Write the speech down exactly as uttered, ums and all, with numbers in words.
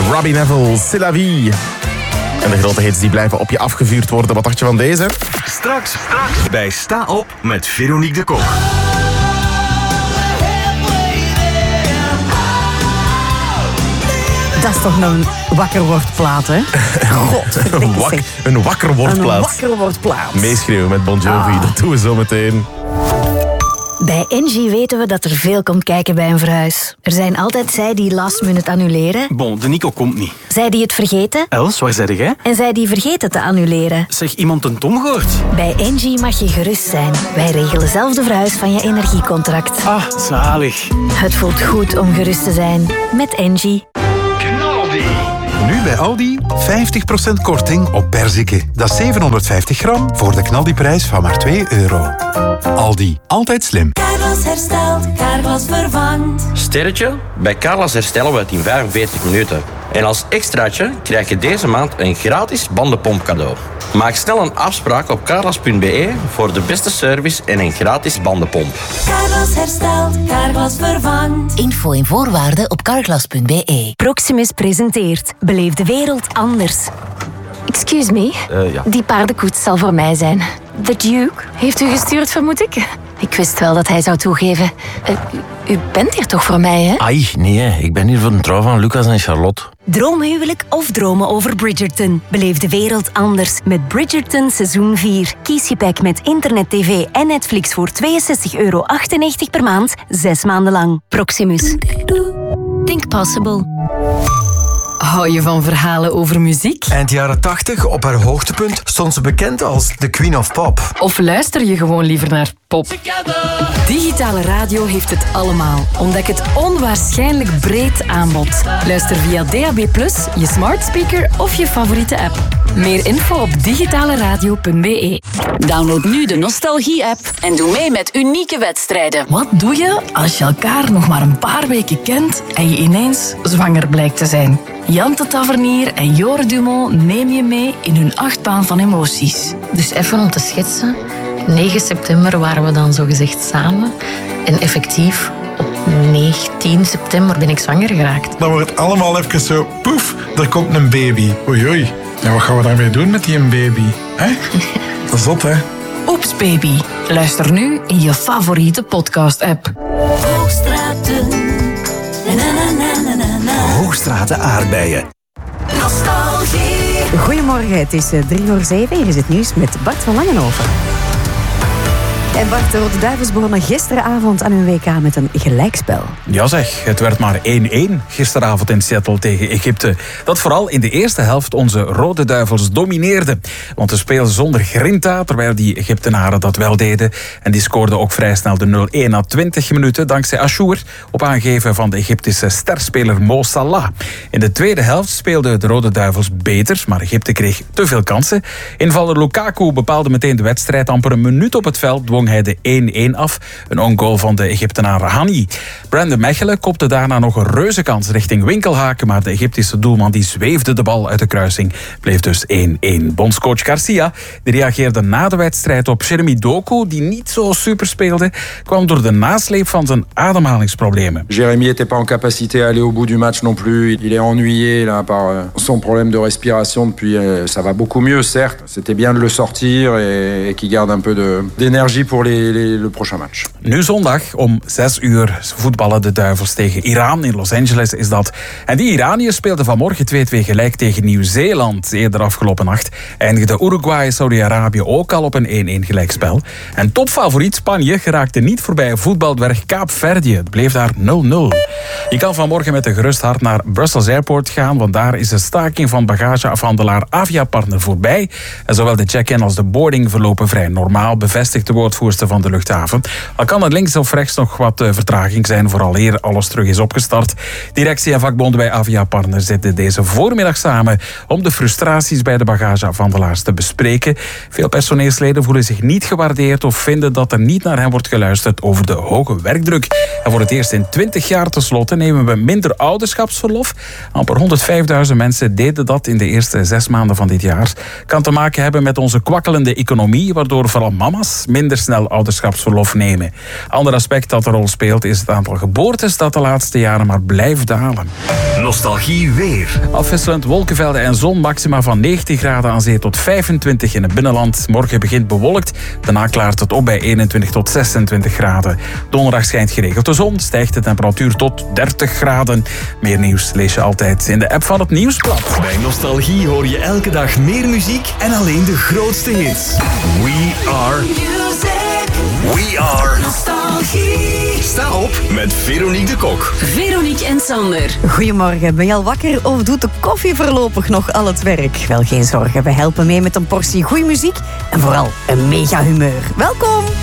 Robbie Neville, C'est la vie. En de grote hits die blijven op je afgevuurd worden. Wat dacht je van deze? Straks, straks bij Sta Op met Veronique de Koch. Dat is toch een wakkerwordplaat, hè? God, een, wak, een wakkerwordplaat. Een wakkerwordplaat. Meeschreeuwen met Bon Jovi, ah. Dat doen we zo meteen. Bij Engie weten we dat er veel komt kijken bij een verhuis. Er zijn altijd zij die last minute annuleren. Bon, de Nico komt niet. Zij die het vergeten. Els, waar zei jij? En zij die vergeten te annuleren. Zeg, iemand een Tom gehoord? Bij Engie mag je gerust zijn. Wij regelen zelf de verhuis van je energiecontract. Ah, zalig. Het voelt goed om gerust te zijn. Met Engie. Nu bij Aldi vijftig procent korting op perziken. Dat is zevenhonderdvijftig gram voor de knaldiprijs van maar twee euro. Aldi, altijd slim. Carglass herstelt, Carglass vervangt. Sterretje? Bij Carglass herstellen we het in vijfenveertig minuten. En als extraatje krijg je deze maand een gratis bandenpomp cadeau. Maak snel een afspraak op carglass punt be voor de beste service en een gratis bandenpomp. Carglass herstelt, Carglass vervangt. Info en voorwaarden op carglass punt be. Proximus presenteert Beleef de wereld anders. Excuse me, Uh, ja. die paardenkoets zal voor mij zijn. The Duke heeft u gestuurd, vermoed ik? Ik wist wel dat hij zou toegeven. Uh, u, u bent hier toch voor mij, hè? Ai, nee, ik ben hier voor de trouw van Lucas en Charlotte. Droomhuwelijk of dromen over Bridgerton? Beleef de wereld anders met Bridgerton seizoen vier. Kies je pack met internet, tv en Netflix voor tweeënzestig euro achtennegentig per maand, zes maanden lang. Proximus. Think possible. Hou je van verhalen over muziek? Eind jaren tachtig, op haar hoogtepunt, stond ze bekend als de Queen of Pop. Of luister je gewoon liever naar pop? Digitale radio heeft het allemaal. Ontdek het onwaarschijnlijk breed aanbod. Luister via D A B plus, je smart speaker of je favoriete app. Meer info op digitale radio punt be. Download nu de Nostalgie-app en doe mee met unieke wedstrijden. Wat doe je als je elkaar nog maar een paar weken kent en je ineens zwanger blijkt te zijn? Jante Tavernier en Jore Dumont nemen je mee in hun achtbaan van emoties. Dus even om te schetsen. negen september waren we dan zogezegd samen. En effectief, op negentien september ben ik zwanger geraakt. Dan wordt het allemaal even zo, poef, er komt een baby. Oei oei. En wat gaan we daarmee doen met die baby? Hè? Dat is zot, hè? Oeps baby. Luister nu in je favoriete podcast-app. Hoogstraten. Na, na, na, na, na, na. Hoogstraten aardbeien. Nostalgie. Goedemorgen, het is drie voor zeven. Hier is het nieuws met Bart van Langenhoven. En Bart, de Rode Duivels begonnen gisteravond aan hun W K met een gelijkspel. Ja zeg, het werd maar één-één gisteravond in Seattle tegen Egypte. Dat vooral in de eerste helft onze Rode Duivels domineerden. Want ze speelden zonder grinta, terwijl die Egyptenaren dat wel deden. En die scoorden ook vrij snel de nul-één na twintig minuten... dankzij Ashour, op aangeven van de Egyptische sterspeler Mo Salah. In de tweede helft speelden de Rode Duivels beter, maar Egypte kreeg te veel kansen. Invaller Lukaku bepaalde meteen de wedstrijd. Amper een minuut op het veld dwong hij de één-één af. Een own-goal van de Egyptenaar Hani. Brandon Mechelen kopte daarna nog een reuze kans richting Winkelhaken, maar de Egyptische doelman die zweefde de bal uit de kruising. Bleef dus één-één. Bondscoach Garcia die reageerde na de wedstrijd op Jeremy Doku, die niet zo super speelde, kwam door de nasleep van zijn ademhalingsproblemen. Jérémy n'était pas en capacité à aller au bout du match non plus. Il est ennuyé là, par son problème de respiration depuis. Euh, ça va beaucoup mieux, certes. C'était bien de le sortir et, et qu'il garde un peu de, d'énergie pour les, les, le prochain match. Nu zondag om zes uur voetballen de Duivels tegen Iran. In Los Angeles is dat. En die Iraniërs speelden vanmorgen twee-twee gelijk tegen Nieuw-Zeeland. Eerder afgelopen nacht eindigde Uruguay en Saudi-Arabië ook al op een één-één gelijkspel. En topfavoriet Spanje geraakte niet voorbij voetbaldwerg Kaapverdië. Het bleef daar nul-nul. Je kan vanmorgen met een gerust hart naar Brussels Airport gaan, want daar is de staking van bagageafhandelaar Aviapartner voorbij. En zowel de check-in als de boarding verlopen vrij normaal, bevestigt de woordvoerster van de luchthaven. Al kan er links of rechts nog wat vertraging zijn, vooraleer alles terug is opgestart. Directie en vakbonden bij Aviapartner zitten deze voormiddag samen om de frustraties bij de bagageafhandelaars te bespreken. Veel personeelsleden voelen zich niet gewaardeerd of vinden dat er niet naar hen wordt geluisterd over de hoge werkdruk. En voor het eerst in twintig jaar tenslotte nemen we minder ouderschapsverlof. Amper honderdvijfduizend mensen deden dat in de eerste zes maanden van dit jaar. Kan te maken hebben met onze kwakkelende economie, waardoor vooral mama's minder snel snel ouderschapsverlof nemen. Ander aspect dat een rol speelt is het aantal geboortes dat de laatste jaren maar blijft dalen. Nostalgie weer. Afwisselend wolkenvelden en zon, maxima van negentien graden aan zee tot vijfentwintig in het binnenland. Morgen begint bewolkt, daarna klaart het op bij eenentwintig tot zesentwintig graden. Donderdag schijnt geregeld de zon, stijgt de temperatuur tot dertig graden. Meer nieuws lees je altijd in de app van het Nieuwsblad. Bij Nostalgie hoor je elke dag meer muziek en alleen de grootste hits. We are... We are... Nostalgie. Sta op met Veronique de Kok. Veronique en Sander. Goedemorgen, ben je al wakker of doet de koffie voorlopig nog al het werk? Wel, geen zorgen, we helpen mee met een portie goede muziek en vooral een mega humeur. Welkom!